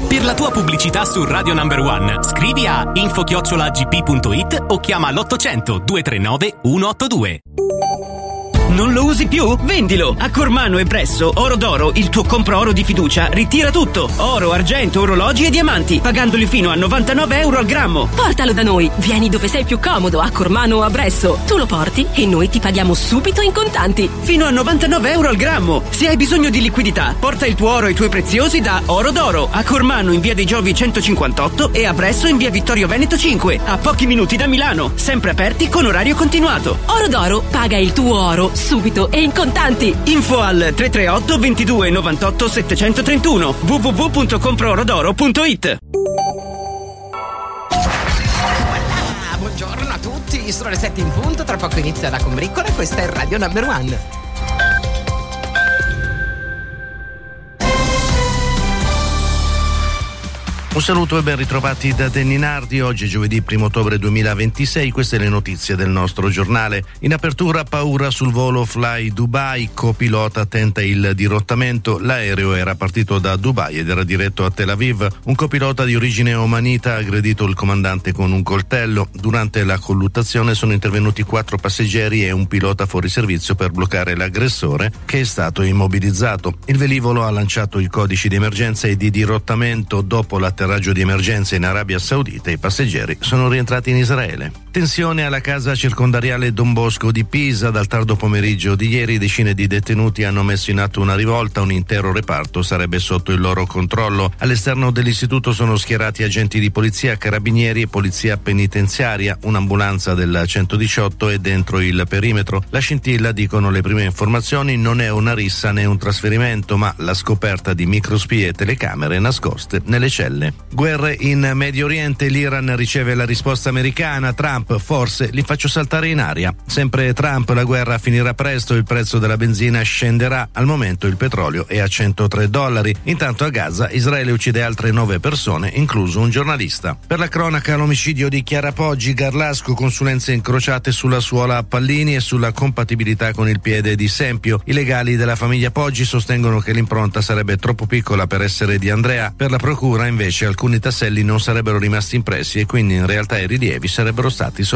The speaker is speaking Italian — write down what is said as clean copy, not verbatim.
Per la tua pubblicità su Radio Number One, scrivi a info@gp.it o chiama l'800 239 182. Non lo usi più? Vendilo! A Cormano e Bresso, Oro d'Oro, il tuo compro oro di fiducia, ritira tutto. Oro, argento, orologi e diamanti, pagandoli fino a 99 euro al grammo. Portalo da noi, vieni dove sei più comodo, a Cormano o a Bresso. Tu lo porti e noi ti paghiamo subito in contanti. Fino a 99 euro al grammo. Se hai bisogno di liquidità, porta il tuo oro e i tuoi preziosi da Oro d'Oro. A Cormano in via dei Giovi 158 e a Bresso in via Vittorio Veneto 5. A pochi minuti da Milano, sempre aperti con orario continuato. Oro d'Oro, paga il tuo oro subito e in contanti. Info al 338 22 98 731 www.comproorodoro.it. Buongiorno a tutti, sono le 7 in punto, tra poco inizia la combriccola e questa è Radio Number One. Un saluto e ben ritrovati da Danny Nardi. Oggi è giovedì 1 ottobre 2026, queste le notizie del nostro giornale. In apertura, paura sul volo Fly Dubai, copilota tenta il dirottamento. L'aereo era partito da Dubai ed era diretto a Tel Aviv. Un copilota di origine omanita ha aggredito il comandante con un coltello. Durante la colluttazione sono intervenuti 4 passeggeri e un pilota fuori servizio per bloccare l'aggressore, che è stato immobilizzato. Il velivolo ha lanciato i codici di emergenza e di dirottamento. Dopo l'atterraggio di emergenza in Arabia Saudita, i passeggeri sono rientrati in Israele. Tensione alla casa circondariale Don Bosco di Pisa. Dal tardo pomeriggio di ieri decine di detenuti hanno messo in atto una rivolta, un intero reparto sarebbe sotto il loro controllo. All'esterno dell'istituto sono schierati agenti di polizia, carabinieri e polizia penitenziaria. Un'ambulanza del 118 è dentro il perimetro. La scintilla, dicono le prime informazioni, non è una rissa né un trasferimento, ma la scoperta di microspie e telecamere nascoste nelle celle. Guerre in Medio Oriente, l'Iran riceve la risposta americana. Trump, forse li faccio saltare in aria. Sempre Trump, la guerra finirà presto, il prezzo della benzina scenderà. Al momento il petrolio è a $103. Intanto a Gaza Israele uccide altre 9 persone, incluso un giornalista. Per la cronaca, l'omicidio di Chiara Poggi, Garlasco, consulenze incrociate sulla suola a Pallini e sulla compatibilità con il piede di Sempio. I legali della famiglia Poggi sostengono che l'impronta sarebbe troppo piccola per essere di Andrea. Per la procura invece alcuni tasselli non sarebbero rimasti impressi e quindi in realtà i rilievi sarebbero stati